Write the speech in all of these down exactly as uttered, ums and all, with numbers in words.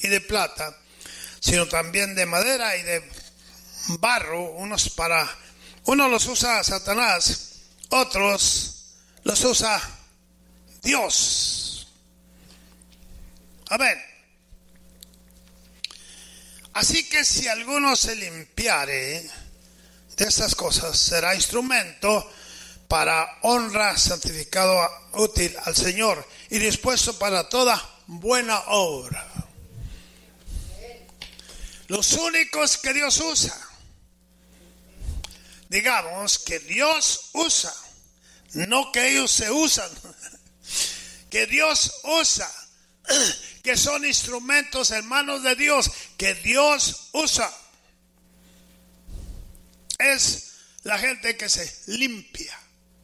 y de plata, sino también de madera y de barro, unos para, unos los usa Satanás, otros los usa Dios. Amén. Así que si alguno se limpiare de estas cosas, será instrumento para honra, santificado, útil al Señor y dispuesto para toda buena obra. Los únicos que Dios usa, digamos que Dios usa, no que ellos se usan, que Dios usa, que son instrumentos en manos de Dios, que Dios usa, es la gente que se limpia.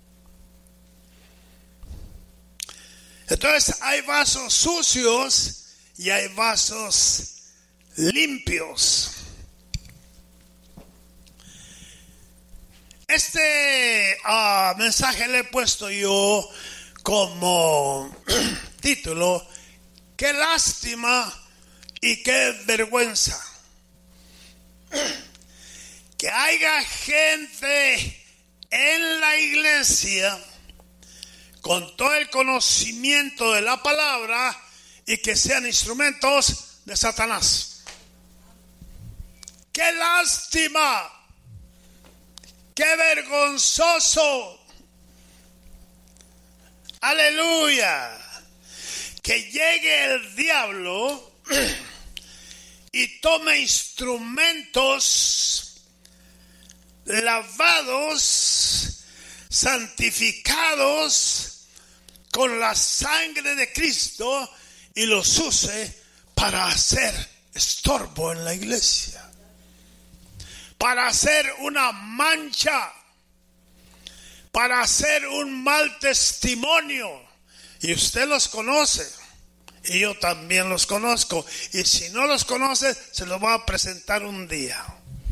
Entonces hay vasos sucios y hay vasos limpios. Este uh, mensaje le he puesto yo como título: qué lástima y qué vergüenza que haya gente en la iglesia con todo el conocimiento de la palabra y que sean instrumentos de Satanás. ¡Qué lástima! ¡Qué vergonzoso! ¡Aleluya! Que llegue el diablo y tome instrumentos lavados, santificados con la sangre de Cristo y los use para hacer estorbo en la iglesia, para hacer una mancha, para hacer un mal testimonio. Y usted los conoce y yo también los conozco, y si no los conoce se los voy a presentar un día.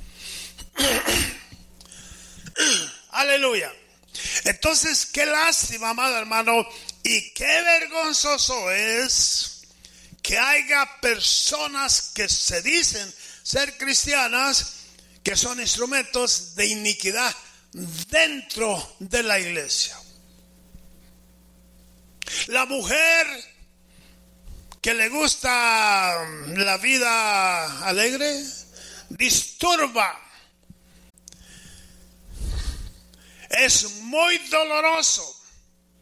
Aleluya. Entonces, qué lástima, amado hermano, y qué vergonzoso es que haya personas que se dicen ser cristianas, que son instrumentos de iniquidad dentro de la iglesia. La mujer que le gusta la vida alegre disturba. Es muy doloroso